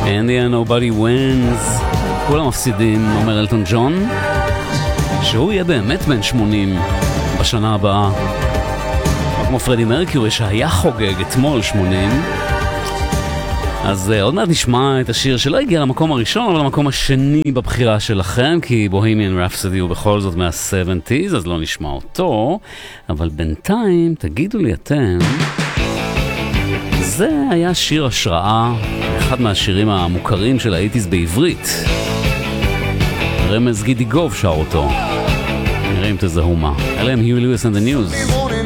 In the end nobody wins. כולם מפסידים, אומר אלטון ג'ון, שהוא יהיה באמת בן 80 בשנה הבאה. כמו פרדי מרקיורי שהיה חוגג אתמול 80. אז עוד מעט נשמע את השיר שלא הגיע למקום הראשון, אבל למקום השני בבחירה שלכם, כי בוהמיאן רפסודי הוא בכל זאת מה-70s, אז לא נשמע אותו. אבל בינתיים, תגידו לי אתם, זה היה שיר השראה, אחד מהשירים המוכרים של ה-80s בעברית. רמז גידי גוב שר אותו. נראה אם תזהו מה. אלה הם היו לואיס and the News.